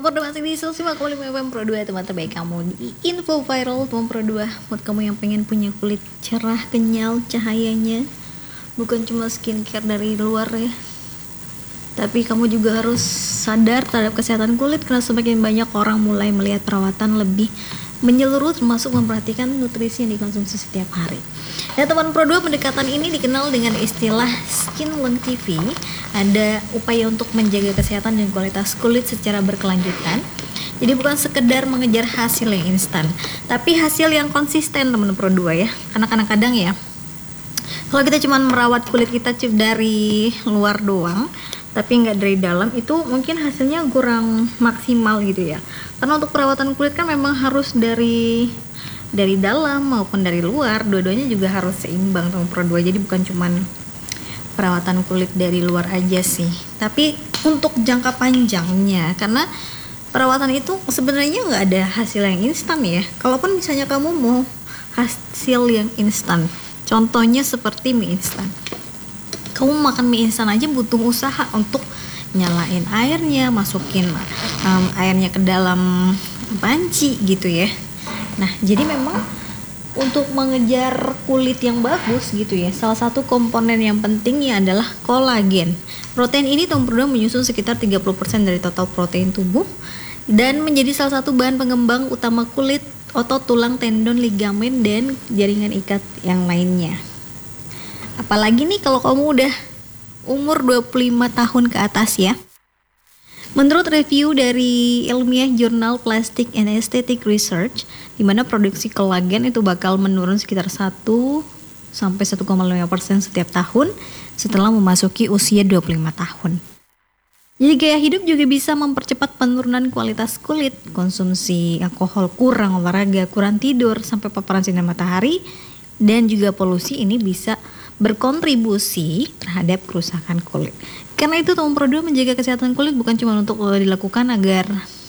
Support masih di 105,5 FM Pro 2, teman terbaik kamu di info viral teman Pro 2. Buat kamu yang pengen punya kulit cerah, kenyal, cahayanya bukan cuma skincare dari luar ya, tapi kamu juga harus sadar terhadap kesehatan kulit, karena semakin banyak orang mulai melihat perawatan lebih menyeluruh, termasuk memperhatikan nutrisi yang dikonsumsi setiap hari. Dan teman Pro 2, pendekatan ini dikenal dengan istilah skin longevity. Ada upaya untuk menjaga kesehatan dan kualitas kulit secara berkelanjutan. Jadi bukan sekedar mengejar hasil yang instan, tapi hasil yang konsisten teman Pro 2 ya. Karena kadang-kadang ya, kalau kita cuma merawat kulit kita dari luar doang, tapi nggak dari dalam, itu mungkin hasilnya kurang maksimal gitu ya. Karena untuk perawatan kulit kan memang harus dari dalam maupun dari luar, dua-duanya juga harus seimbang teman Pro 2. Jadi bukan cuman perawatan kulit dari luar aja sih, tapi untuk jangka panjangnya, karena perawatan itu sebenarnya nggak ada hasil yang instan ya. Kalaupun misalnya kamu mau hasil yang instan, contohnya seperti mie instan, kamu makan mie instan aja butuh usaha untuk nyalain airnya, masukin airnya ke dalam panci gitu ya. Nah, jadi memang untuk mengejar kulit yang bagus gitu ya, salah satu komponen yang pentingnya adalah kolagen. Protein ini teman Pro 2 menyusun sekitar 30% dari total protein tubuh dan menjadi salah satu bahan pengembang utama kulit, otot, tulang, tendon, ligamen, dan jaringan ikat yang lainnya. Apalagi nih kalau kamu udah umur 25 tahun ke atas ya. Menurut review dari ilmiah jurnal Plastic and Aesthetic Research, di mana produksi kolagen itu bakal menurun sekitar 1 sampai 1,5% setiap tahun setelah memasuki usia 25 tahun. Jadi gaya hidup juga bisa mempercepat penurunan kualitas kulit, konsumsi alkohol kurang, olahraga, kurang tidur, sampai paparan sinar matahari, dan juga polusi ini bisa berkontribusi terhadap kerusakan kulit. Karena itu teman Pro 2, menjaga kesehatan kulit bukan cuma untuk dilakukan agar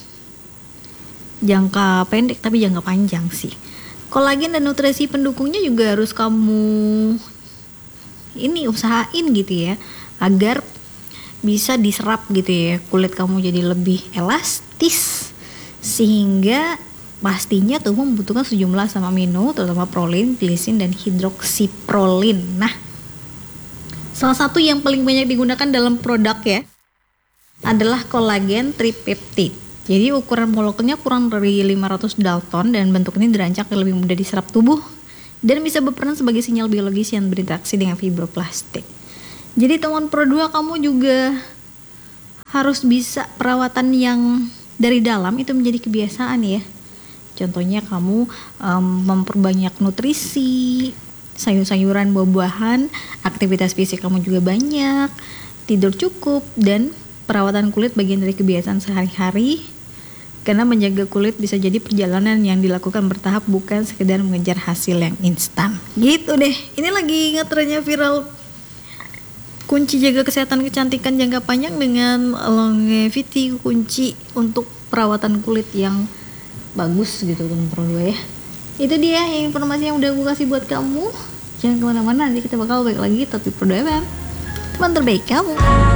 jangka pendek, tapi jangka panjang sih. Kolagen dan nutrisi pendukungnya juga harus kamu usahain gitu ya, agar bisa diserap gitu ya, kulit kamu jadi lebih elastis, sehingga pastinya tubuh membutuhkan sejumlah asam amino, terutama prolin, glisin, dan hidroksiprolin. Nah, salah satu yang paling banyak digunakan dalam produk ya adalah kolagen tripeptide. Jadi ukuran molekulnya kurang dari 500 Dalton dan bentuk ini dirancang lebih mudah diserap tubuh dan bisa berperan sebagai sinyal biologis yang berinteraksi dengan fibroplastik. Jadi teman Pro 2, kamu juga harus bisa perawatan yang dari dalam itu menjadi kebiasaan ya. Contohnya kamu memperbanyak nutrisi, sayur-sayuran, buah-buahan, aktivitas fisik kamu juga banyak, tidur cukup, dan perawatan kulit bagian dari kebiasaan sehari-hari. Karena menjaga kulit bisa jadi perjalanan yang dilakukan bertahap, bukan sekedar mengejar hasil yang instan. Gitu deh. Ini lagi ngetrennya viral kunci jaga kesehatan kecantikan jangka panjang dengan longevity, kunci untuk perawatan kulit yang bagus gitu teman Pro 2 ya. Itu dia informasi yang udah gue kasih buat kamu. Jangan kemana-mana, nanti kita bakal balik lagi tapi Pro 2 FM, teman terbaik kamu.